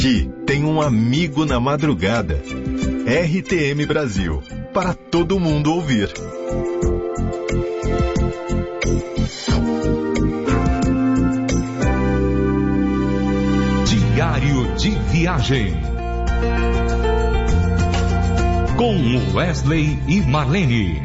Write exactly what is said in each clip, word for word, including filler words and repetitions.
Aqui tem um amigo na madrugada. R T M Brasil, para todo mundo ouvir. Diário de Viagem, com Wesley e Marlene.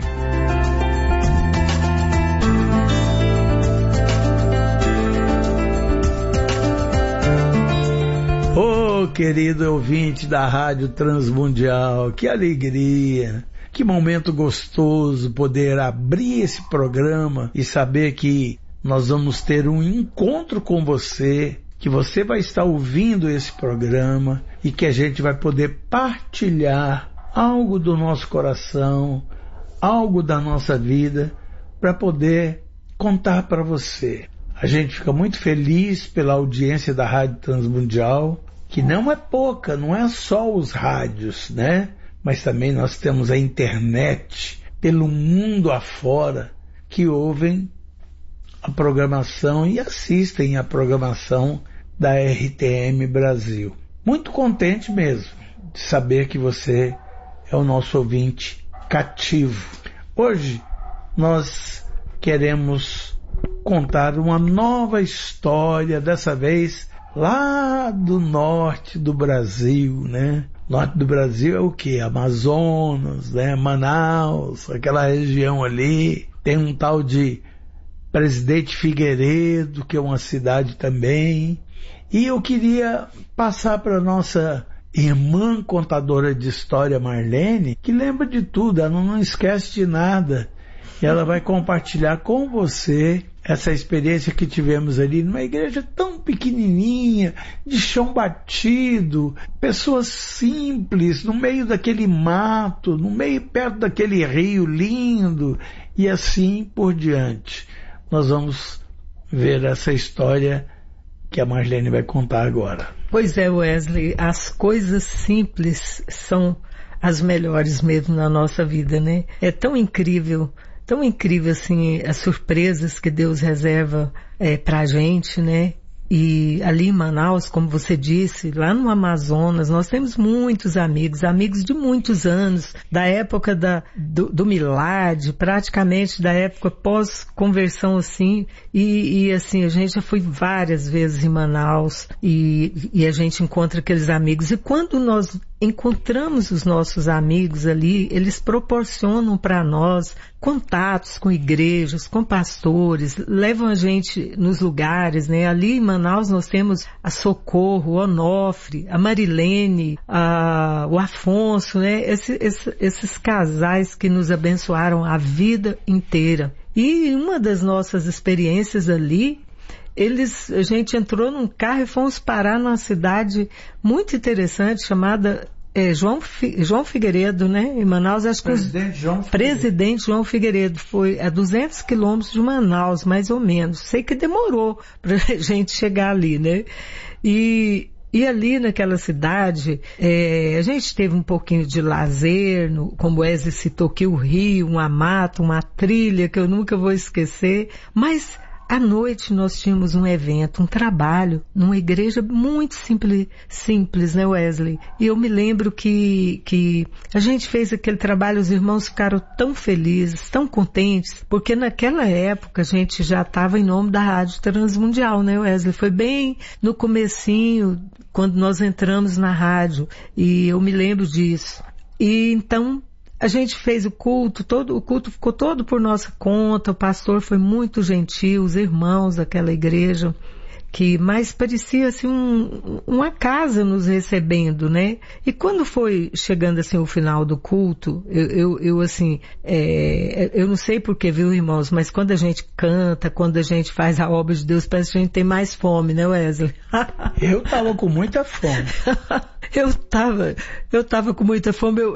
Ô, oh, querido ouvinte da Rádio Transmundial, que alegria, que momento gostoso poder abrir esse programa e saber que nós vamos ter um encontro com você, que você vai estar ouvindo esse programa e que a gente vai poder partilhar algo do nosso coração, algo da nossa vida, para poder contar para você. A gente fica muito feliz pela audiência da Rádio Transmundial, que não é pouca, não é só os rádios, né? Mas também nós temos a internet pelo mundo afora que ouvem a programação e assistem a programação da R T M Brasil. Muito contente mesmo de saber que você é o nosso ouvinte cativo. Hoje nós queremos contar uma nova história, dessa vez lá do norte do Brasil, né? Norte do Brasil é o quê? Amazonas, né? Manaus, aquela região ali. Tem um tal de Presidente Figueiredo, que é uma cidade também. E eu queria passar para nossa irmã contadora de história, Marlene, que lembra de tudo, ela não esquece de nada. E ela vai compartilhar com você essa experiência que tivemos ali numa igreja tão pequenininha, de chão batido, pessoas simples, no meio daquele mato, no meio perto daquele rio lindo, e assim por diante. Nós vamos ver essa história que a Marlene vai contar agora. Pois é, Wesley, as coisas simples são as melhores mesmo na nossa vida, né? É tão incrível, tão incrível assim, as surpresas que Deus reserva é, pra gente, né? E ali em Manaus, como você disse, lá no Amazonas, nós temos muitos amigos, amigos de muitos anos, da época da, do, do Milad, praticamente da época pós-conversão, assim, e, e assim, a gente já foi várias vezes em Manaus, e, e a gente encontra aqueles amigos, e quando nós encontramos os nossos amigos ali, eles proporcionam para nós contatos com igrejas, com pastores, levam a gente nos lugares, né? Ali em Manaus nós temos a Socorro, o Onofre, a Marilene, a, o Afonso, né? Esse, esse, esses casais que nos abençoaram a vida inteira. E uma das nossas experiências ali, eles, a gente entrou num carro e fomos parar numa cidade muito interessante chamada é, João, Fi, João Figueiredo, né? Em Manaus, acho que Presidente os, João Presidente João Figueiredo. Foi a duzentos quilômetros de Manaus, mais ou menos. Sei que demorou pra gente chegar ali, né? E, e ali naquela cidade, é, a gente teve um pouquinho de lazer, no, como o Wesley citou aqui, o rio, uma mata, uma trilha que eu nunca vou esquecer, mas à noite nós tínhamos um evento, um trabalho, numa igreja muito simples, simples, né, Wesley? E eu me lembro que, que a gente fez aquele trabalho, os irmãos ficaram tão felizes, tão contentes, porque naquela época a gente já estava em nome da Rádio Transmundial, né, Wesley? Foi bem no comecinho, quando nós entramos na rádio, e eu me lembro disso. E então a gente fez o culto, todo, o culto ficou todo por nossa conta, o pastor foi muito gentil, os irmãos daquela igreja, que mais parecia assim um, uma casa nos recebendo, né? E quando foi chegando assim o final do culto, eu, eu, eu assim, é, eu não sei porquê, viu, irmãos, mas quando a gente canta, quando a gente faz a obra de Deus, parece que a gente tem mais fome, né, Wesley? Eu tava com muita fome. eu tava, eu tava com muita fome, eu